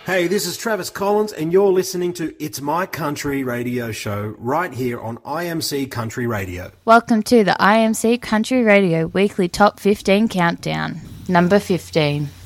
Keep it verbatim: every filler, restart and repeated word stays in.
Hey, this is Travis Collins, and you're listening to It's My Country radio show right here on I M C Country Radio. Welcome to the I M C Country Radio Weekly Top fifteen Countdown, number fifteen.